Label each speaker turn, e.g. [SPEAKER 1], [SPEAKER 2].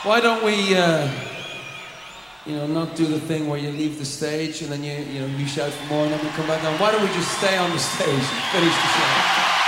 [SPEAKER 1] Why don't we, not do the thing where you leave the stage and then you shout for more and then we come back on. Why don't we just stay on the stage and finish the show?